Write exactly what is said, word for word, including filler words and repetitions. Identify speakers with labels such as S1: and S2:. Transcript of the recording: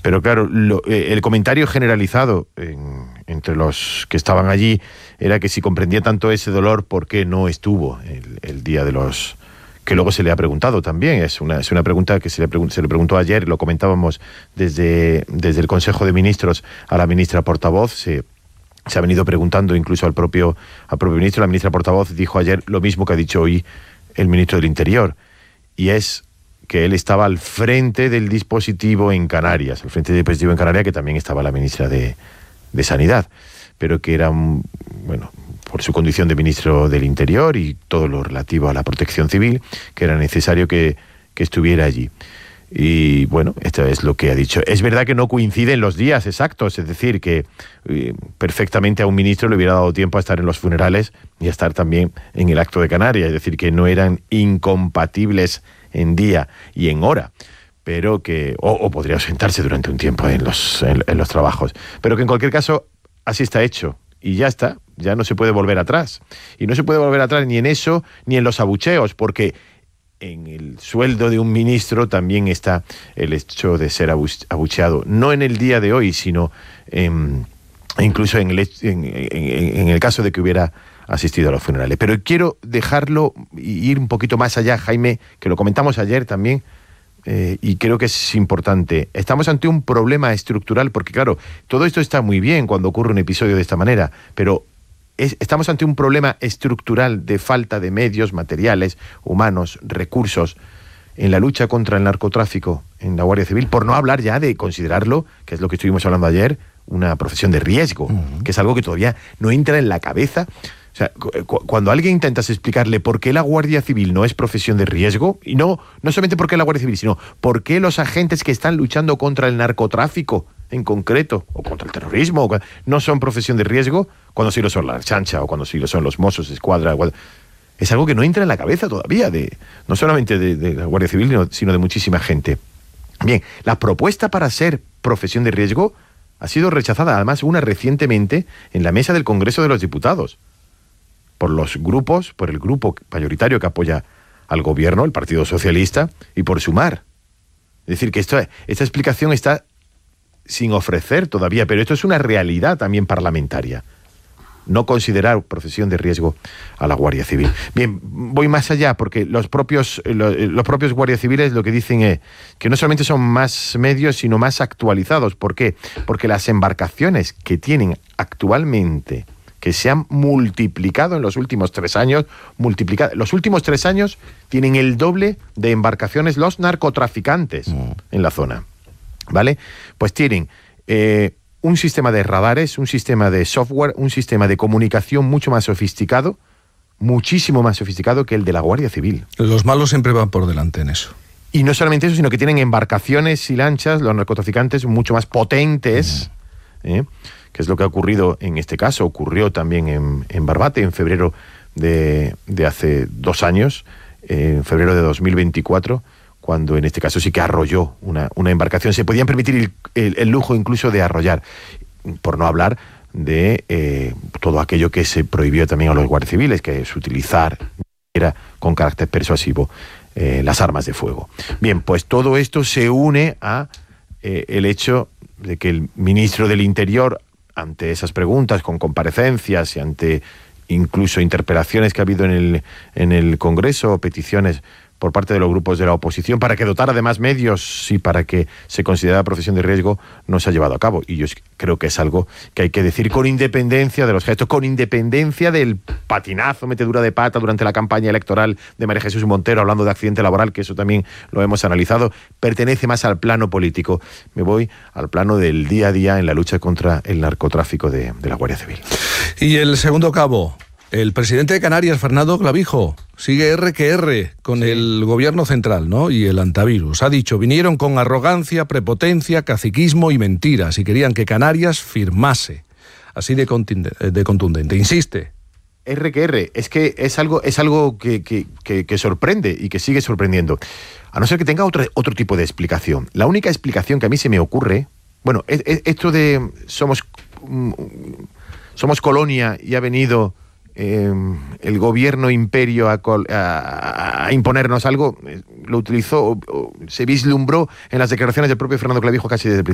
S1: Pero claro, lo, eh, el comentario generalizado en, entre los que estaban allí era que si comprendía tanto ese dolor, ¿por qué no estuvo el, el día de los... que luego se le ha preguntado también, es una, es una pregunta que se le, pregun- se le preguntó ayer, lo comentábamos desde, desde el Consejo de Ministros a la ministra portavoz, se, se ha venido preguntando incluso al propio, al propio ministro. La ministra portavoz dijo ayer lo mismo que ha dicho hoy el ministro del Interior, y es que él estaba al frente del dispositivo en Canarias, al frente del dispositivo en Canarias, que también estaba la ministra de, de Sanidad, pero que era, bueno, por su condición de ministro del Interior y todo lo relativo a la protección civil, que era necesario que, que estuviera allí. Y bueno, esto es lo que ha dicho. Es verdad que no coinciden los días exactos, es decir, que eh, perfectamente a un ministro le hubiera dado tiempo a estar en los funerales y a estar también en el acto de Canarias, es decir, que no eran incompatibles en día y en hora, pero que o, o podría ausentarse durante un tiempo en los, en, en los trabajos, pero que en cualquier caso así está hecho y ya está, ya no se puede volver atrás, y no se puede volver atrás ni en eso ni en los abucheos, porque en el sueldo de un ministro también está el hecho de ser abucheado, no en el día de hoy, sino en, incluso en el, en, en, en el caso de que hubiera asistido a los funerales. Pero quiero dejarlo y ir un poquito más allá, Jaime, que lo comentamos ayer también, eh, y creo que es importante. Estamos ante un problema estructural, porque claro, todo esto está muy bien cuando ocurre un episodio de esta manera, pero es, estamos ante un problema estructural de falta de medios, materiales, humanos, recursos, en la lucha contra el narcotráfico en la Guardia Civil, por no hablar ya de considerarlo, que es lo que estuvimos hablando ayer, una profesión de riesgo, uh-huh. que es algo que todavía no entra en la cabeza. O sea, cu- cuando a alguien intentas explicarle por qué la Guardia Civil no es profesión de riesgo, y no, no solamente por qué la Guardia Civil, sino por qué los agentes que están luchando contra el narcotráfico en concreto, o contra el terrorismo, o, no son profesión de riesgo, cuando sí lo son la chancha, o cuando sí lo son los Mossos de Escuadra, es algo que no entra en la cabeza todavía, de no solamente de, de la Guardia Civil, sino, sino de muchísima gente. Bien, la propuesta para ser profesión de riesgo ha sido rechazada, además, una recientemente en la mesa del Congreso de los Diputados, por los grupos, por el grupo mayoritario que apoya al gobierno, el Partido Socialista, y por Sumar. Es decir, que esto, esta explicación está sin ofrecer todavía, pero esto es una realidad también parlamentaria. No considerar profesión de riesgo a la Guardia Civil. Bien, voy más allá, porque los propios, los, los propios guardias civiles lo que dicen es que no solamente son más medios, sino más actualizados. ¿Por qué? Porque las embarcaciones que tienen actualmente, que se han multiplicado en los últimos tres años, multiplicado, los últimos tres años tienen el doble de embarcaciones los narcotraficantes mm. en la zona, ¿vale? Pues tienen eh, un sistema de radares, un sistema de software, un sistema de comunicación mucho más sofisticado, muchísimo más sofisticado que el de la Guardia Civil.
S2: Los malos siempre van por delante en eso.
S1: Y no solamente eso, sino que tienen embarcaciones y lanchas, los narcotraficantes, mucho más potentes, mm. ¿eh? que es lo que ha ocurrido en este caso, ocurrió también en, en Barbate en febrero de, de hace dos años, eh, en febrero de dos mil veinticuatro, cuando en este caso sí que arrolló una, una embarcación. Se podían permitir el, el, el lujo incluso de arrollar, por no hablar de eh, todo aquello que se prohibió también a los guardias civiles, que es utilizar era con carácter persuasivo eh, las armas de fuego. Bien, pues todo esto se une a eh, el hecho de que el ministro del Interior, ante esas preguntas con comparecencias y ante incluso interpelaciones que ha habido en el, en el Congreso, o peticiones por parte de los grupos de la oposición para que dotara de más medios y para que se considerara profesión de riesgo, no se ha llevado a cabo. Y yo creo que es algo que hay que decir con independencia de los gestos, con independencia del patinazo, metedura de pata durante la campaña electoral de María Jesús Montero, hablando de accidente laboral, que eso también lo hemos analizado, pertenece más al plano político. Me voy al plano del día a día en la lucha contra el narcotráfico de, de la Guardia Civil.
S2: Y el segundo cabo, el presidente de Canarias, Fernando Clavijo, sigue erre que erre con sí. el gobierno central, ¿no? Y el antivirus. Ha dicho, vinieron con arrogancia, prepotencia, caciquismo y mentiras y querían que Canarias firmase. Así de, de contundente. Insiste.
S1: erre que erre. Es que es algo, es algo que, que, que, que sorprende y que sigue sorprendiendo. A no ser que tenga otro, otro tipo de explicación. La única explicación que a mí se me ocurre, bueno, es, es, esto de somos, somos colonia y ha venido Eh, el gobierno imperio a, a, a imponernos algo, lo utilizó, o, o, se vislumbró en las declaraciones del propio Fernando Clavijo casi desde el principio.